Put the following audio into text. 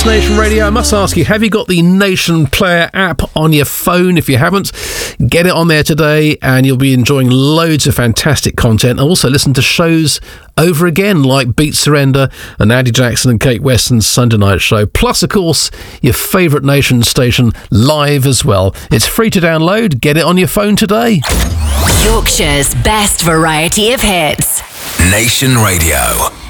It's Nation Radio. I must ask you, have you got the Nation Player app on your phone? If you haven't, get it on there today and you'll be enjoying loads of fantastic content. Also listen to shows over again like Beat Surrender and Andy Jackson and Kate Weston's Sunday Night Show. Plus, of course, your favourite Nation station live as well. It's free to download. Get it on your phone today. Yorkshire's best variety of hits. Nation Radio.